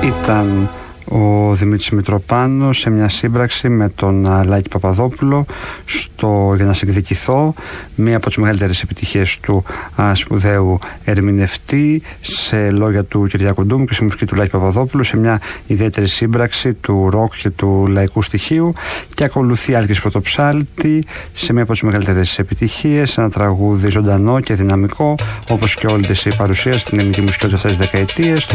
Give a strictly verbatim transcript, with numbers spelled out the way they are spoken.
Ήταν ο Δημήτρης Μητροπάνος σε μια σύμπραξη με τον Λάκη Παπαδόπουλο στο «Για να σε εκδικηθώ», μία από τις μεγαλύτερες επιτυχίες του α, σπουδαίου ερμηνευτή, σε λόγια του Κυριάκου Ντούμου και σε μουσική του Λάκη Παπαδόπουλου, σε μια ιδιαίτερη σύμπραξη του ροκ και του λαϊκού στοιχείου. Και ακολουθεί Άλκης Πρωτοψάλτη σε μία από τις μεγαλύτερες επιτυχίες, ένα τραγούδι ζωντανό και δυναμικό, όπως και όλη της η παρουσία στην ελληνική μουσική όλες αυτές τις δεκαετίες.